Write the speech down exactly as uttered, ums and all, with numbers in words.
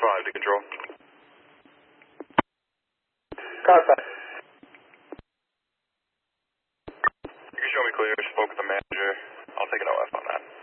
five to control. Car five. You can show me clear. Spoke with the manager. I'll take an O F on that.